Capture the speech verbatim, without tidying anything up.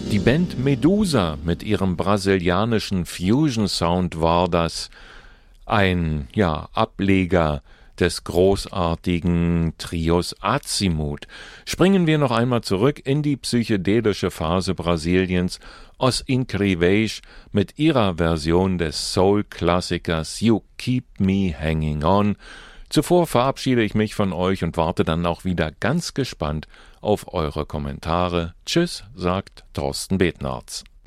Die Band Medusa mit ihrem brasilianischen Fusion-Sound war das, ein ja, Ableger des großartigen Trios Azimut. Springen wir noch einmal zurück in die psychedelische Phase Brasiliens. Os Incríveis mit ihrer Version des Soul-Klassikers You Keep Me Hanging On. Zuvor verabschiede ich mich von euch und warte dann auch wieder ganz gespannt auf eure Kommentare. Tschüss, sagt Thorsten Betnarz.